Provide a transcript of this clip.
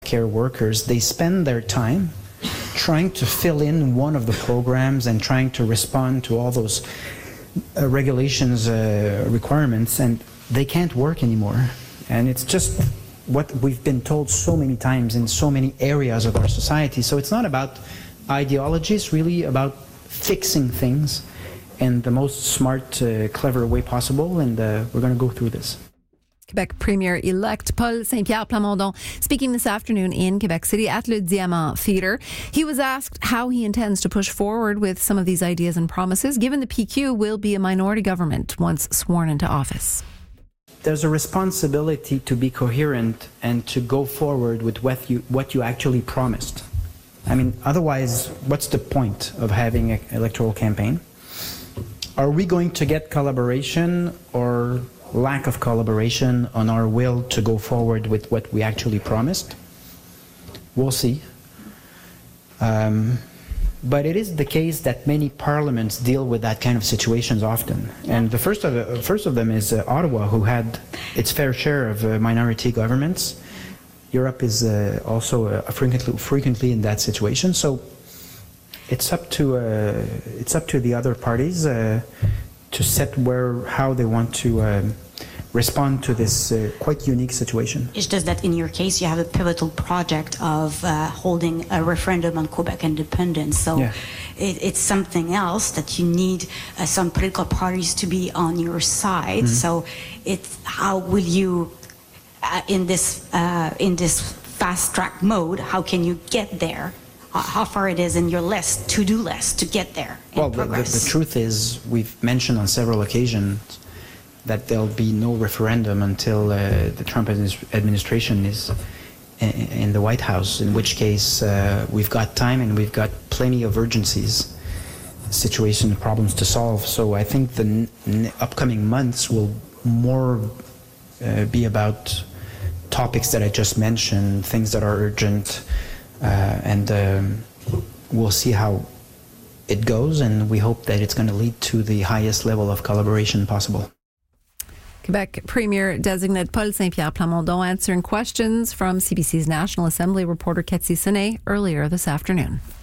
healthcare workers, they spend their time trying to fill in one of the programs and trying to respond to all those regulations, requirements, and they can't work anymore. And it's just what we've been told so many times in so many areas of our society. So it's not about ideology, it's really about fixing things in the most smart, clever way possible, and we're going to go through this. Quebec Premier-elect Paul Saint-Pierre Plamondon speaking this afternoon in Quebec City at Le Diamant Theatre. He was asked how he intends to push forward with some of these ideas and promises, given the PQ will be a minority government once sworn into office. There's a responsibility to be coherent and to go forward with what you actually promised. I mean, otherwise, what's the point of having an electoral campaign? Are we going to get collaboration or lack of collaboration on our will to go forward with what we actually promised? We'll see. But it is the case that many parliaments deal with that kind of situations often. And the first of them is Ottawa, who had its fair share of minority governments. Europe is also frequently in that situation. So it's up to the other parties to set how they want to respond to this quite unique situation. It's just that in your case, you have a pivotal project of holding a referendum on Quebec independence. So yeah. It's something else that you need some political parties to be on your side. Mm-hmm. So how will you, in this fast track mode, how can you get there? How far it is in your to-do list to get there? Well, the truth is, we've mentioned on several occasions that there'll be no referendum until the Trump administration is in the White House, in which case we've got time and we've got plenty of urgencies, situation, problems to solve. So I think the upcoming months will more be about topics that I just mentioned, things that are urgent, and we'll see how it goes, and we hope that it's going to lead to the highest level of collaboration possible. Quebec Premier-designate Paul Saint-Pierre Plamondon answering questions from CBC's National Assembly reporter Ketsi Sine earlier this afternoon.